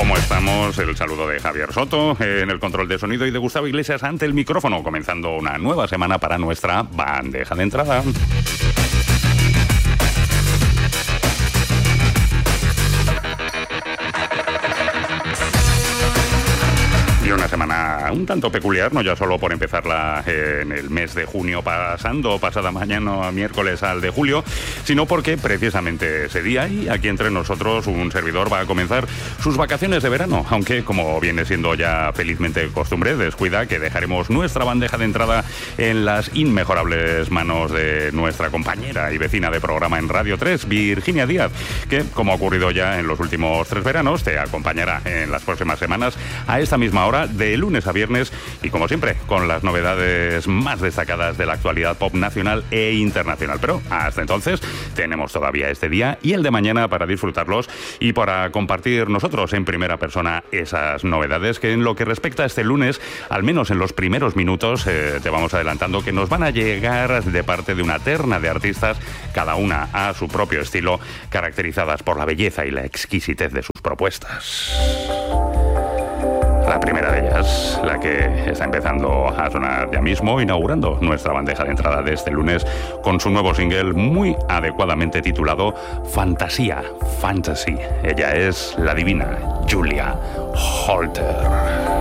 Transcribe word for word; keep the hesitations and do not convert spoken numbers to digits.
¿Cómo estamos? El saludo de Javier Soto en el control de sonido y de Gustavo Iglesias ante el micrófono, comenzando una nueva semana para nuestra bandeja de entrada. Y una semana un tanto peculiar, no ya solo por empezarla en el mes de junio pasando, pasada mañana, miércoles al de julio, sino porque precisamente ese día y aquí entre nosotros un servidor va a comenzar sus vacaciones de verano, aunque como viene siendo ya felizmente costumbre, descuida que dejaremos nuestra bandeja de entrada en las inmejorables manos de nuestra compañera y vecina de programa en Radio tres, Virginia Díaz, que como ha ocurrido ya en los últimos tres veranos, te acompañará en las próximas semanas a esta misma hora, de lunes a viernes, y como siempre, con las novedades más destacadas de la actualidad pop nacional e internacional. Pero hasta entonces tenemos todavía este día y el de mañana para disfrutarlos y para compartir nosotros en primera persona esas novedades que en lo que respecta a este lunes, al menos en los primeros minutos, eh, te vamos adelantando que nos van a llegar de parte de una terna de artistas, cada una a su propio estilo, caracterizadas por la belleza y la exquisitez de sus propuestas. La primera de ellas, la que está empezando a sonar ya mismo, inaugurando nuestra bandeja de entrada de este lunes con su nuevo single muy adecuadamente titulado Fantasía, Fantasy. Ella es la divina Julia Holter.